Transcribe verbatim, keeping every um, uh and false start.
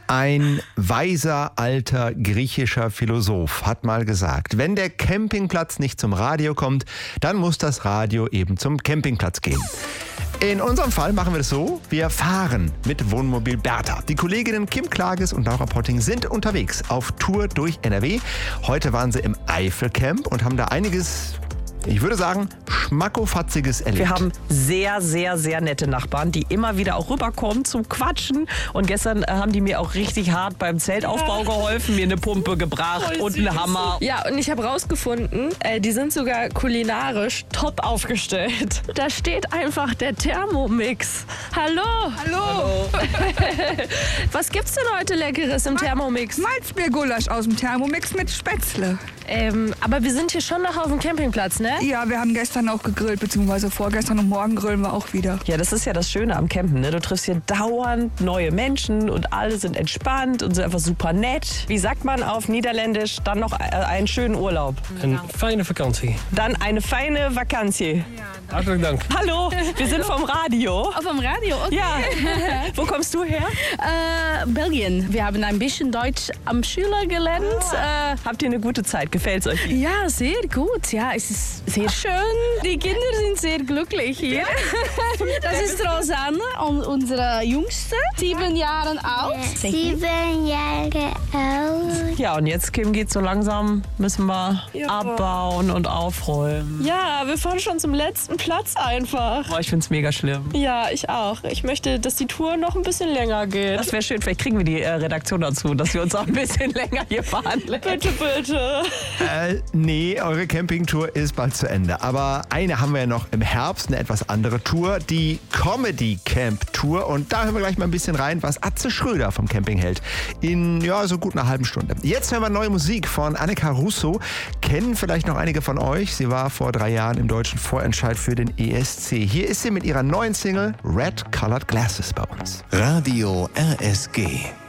Ein weiser, alter griechischer Philosoph hat mal gesagt, wenn der Campingplatz nicht zum Radio kommt, dann muss das Radio eben zum Campingplatz gehen. In unserem Fall machen wir es so, wir fahren mit Wohnmobil Bertha. Die Kolleginnen Kim Klages und Laura Potting sind unterwegs auf Tour durch N R W. Heute waren sie im Eifelcamp und haben da einiges, ich würde sagen, Schmackofatziges erlebt. Wir haben sehr, sehr, sehr nette Nachbarn, die immer wieder auch rüberkommen zum Quatschen. Und gestern äh, haben die mir auch richtig hart beim Zeltaufbau geholfen, mir eine Pumpe gebracht und einen Hammer. Ja, und ich habe rausgefunden, äh, die sind sogar kulinarisch top aufgestellt. Da steht einfach der Thermomix. Hallo. Hallo. Hallo. Was gibt's denn heute Leckeres im Thermomix? Malzbiergulasch aus dem Thermomix mit Spätzle. Ähm, aber wir sind hier schon noch auf dem Campingplatz, ne? Ja, wir haben gestern auch gegrillt, beziehungsweise vorgestern und morgen grillen wir auch wieder. Ja, das ist ja das Schöne am Campen, ne? Du triffst hier dauernd neue Menschen und alle sind entspannt und sind einfach super nett. Wie sagt man auf Niederländisch dann noch äh, einen schönen Urlaub? Een fijne vakantie. Dann eine feine Vakantie. Hartelijk dank. Hallo, wir sind vom Radio. Oh, vom Radio, okay. Ja. Wo kommst du her? Äh, Belgien. Wir haben ein bisschen Deutsch am Schüler gelernt. Äh, Habt ihr eine gute Zeit? Gefällt's euch? Ja, sehr gut. Ja, es ist sehr schön. Die Kinder sind sehr glücklich hier. Das ist Rosanne, unsere Jüngste, sieben Jahre alt. Sieben Jahre alt. Ja, und jetzt, Kim, geht so langsam, müssen wir Ja. abbauen und aufräumen. Ja, wir fahren schon zum letzten Platz einfach. Boah, ich find's mega schlimm. Ja, ich auch. Ich möchte, dass die Tour noch ein bisschen länger geht. Das wäre schön, vielleicht kriegen wir die äh, Redaktion dazu, dass wir uns auch ein bisschen länger hier fahren lassen. Bitte, bitte. Äh, nee, eure Campingtour ist bald zu Ende. Aber eine haben wir ja noch im Herbst, eine etwas andere Tour, die Comedy Camp Tour. Und da hören wir gleich mal ein bisschen rein, was Atze Schröder vom Camping hält. In, ja, so gut einer halben Stunde. Jetzt hören wir neue Musik von Annika Russo. Kennen vielleicht noch einige von euch. Sie war vor drei Jahren im deutschen Vorentscheid für den E S C. Hier ist sie mit ihrer neuen Single Red Colored Glasses bei uns. Radio R S G.